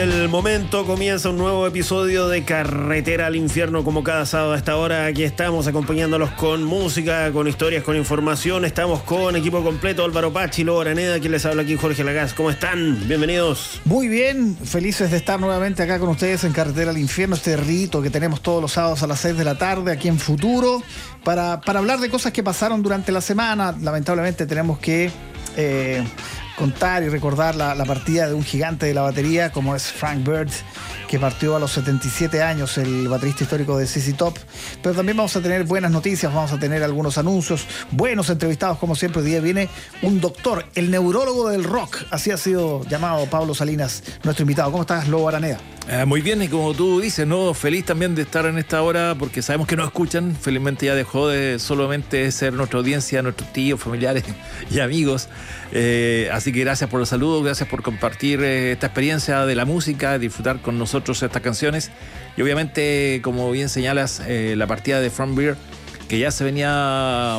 El momento comienza un nuevo episodio de Carretera al Infierno, como cada sábado a esta hora. Aquí estamos acompañándolos con música, con historias, con información. Estamos con equipo completo: Álvaro Pachi, Lobo Araneda, quien les habla aquí, Jorge Lagaz. ¿Cómo están? Bienvenidos. Muy bien, felices de estar nuevamente acá con ustedes en Carretera al Infierno, este rito que tenemos todos los sábados a las 6 de la tarde aquí en Futuro, para hablar de cosas que pasaron durante la semana. Lamentablemente tenemos que contar y recordar la partida de un gigante de la batería como es Frank Bird, que partió a los 77 años, el baterista histórico de ZZ Top. Pero también vamos a tener buenas noticias, vamos a tener algunos anuncios, buenos entrevistados, como siempre. Hoy día viene un doctor, el neurólogo del rock, así ha sido llamado Pablo Salinas, nuestro invitado. ¿Cómo estás, Lobo Araneda? Muy bien, y como tú dices, ¿no? Feliz también de estar en esta hora, porque sabemos que nos escuchan. Felizmente ya dejó de solamente ser nuestra audiencia, nuestros tíos, familiares y amigos. Así que gracias por los saludos, gracias por compartir esta experiencia de la música, disfrutar con nosotros estas canciones. Y obviamente, como bien señalas, la partida de Frank Bird, que ya se venía,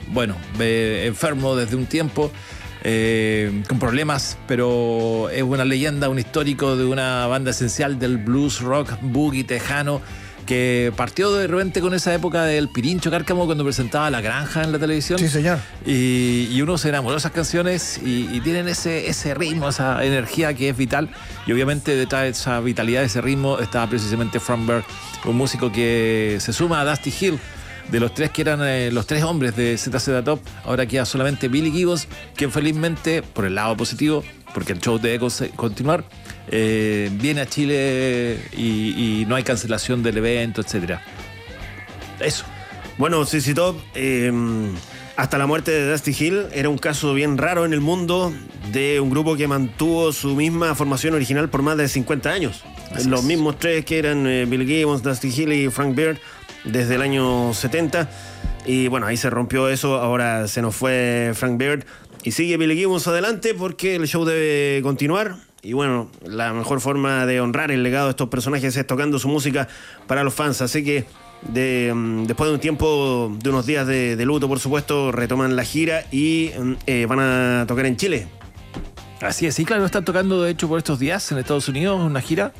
enfermo desde un tiempo, con problemas, pero es una leyenda, un histórico de una banda esencial del blues rock boogie tejano, que partió de repente con esa época del Pirincho Cárcamo cuando presentaba La Granja en la televisión. Sí, señor. Y uno se enamoró de esas canciones y tienen ese ritmo, esa energía que es vital. Y obviamente detrás de esa vitalidad, de ese ritmo, estaba precisamente Frank Bird, un músico que se suma a Dusty Hill. De los tres que eran los tres hombres de ZZ Top, ahora queda solamente Billy Gibbons, quien felizmente, por el lado positivo, porque el show debe continuar, viene a Chile y no hay cancelación del evento, etcétera. Eso. Bueno, ZZ Top, hasta la muerte de Dusty Hill, era un caso bien raro en el mundo de un grupo que mantuvo su misma formación original por más de 50 años. Los mismos tres que eran Billy Gibbons, Dusty Hill y Frank Bird, desde el año 70, y bueno, ahí se rompió eso. Ahora se nos fue Frank Bird y sigue Billy Gibbons adelante porque el show debe continuar. Y bueno, la mejor forma de honrar el legado de estos personajes es tocando su música para los fans. Así que después de un tiempo, de unos días de luto, por supuesto, retoman la gira y van a tocar en Chile. Así es, sí, claro, están tocando de hecho por estos días en Estados Unidos, una gira,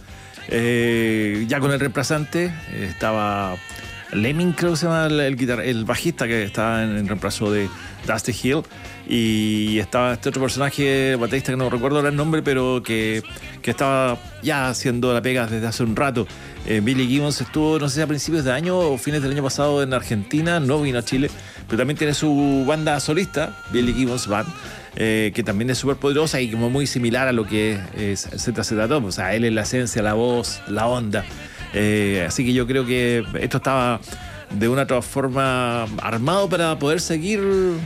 ya con el reemplazante. Estaba Lemming, creo que se llama el bajista, que estaba en reemplazo de Dusty Hill, y estaba este otro personaje, baterista, que no recuerdo ahora el nombre, pero que estaba ya haciendo la pega desde hace un rato. Billy Gibbons estuvo, no sé si a principios de año o fines del año pasado, en Argentina, no vino a Chile, pero también tiene su banda solista, Billy Gibbons Band, que también es súper poderosa y como muy similar a lo que es ZZ Top. O sea, él es la esencia, la voz, la onda. Así que yo creo que esto estaba de una otra forma armado para poder seguir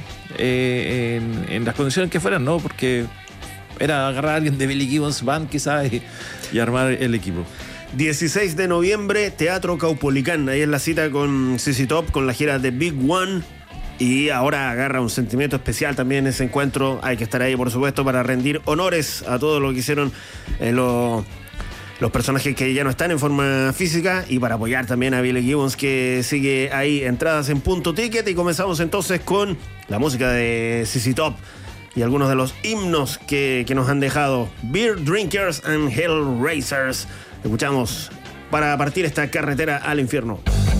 en las condiciones que fueran, ¿no? Porque era agarrar a alguien de Billy Gibbons Band quizás y armar el equipo. 16 de noviembre, Teatro Caupolicán. Ahí es la cita con ZZ Top, con la gira de Big One. Y ahora agarra un sentimiento especial también ese encuentro. Hay que estar ahí, por supuesto, para rendir honores a todo lo que hicieron los personajes que ya no están en forma física, y para apoyar también a Billy Gibbons, que sigue ahí. Entradas en Punto Ticket. Y comenzamos entonces con la música de ZZ Top y algunos de los himnos que nos han dejado. Beer Drinkers and Hell Racers. Escuchamos para partir esta carretera al infierno.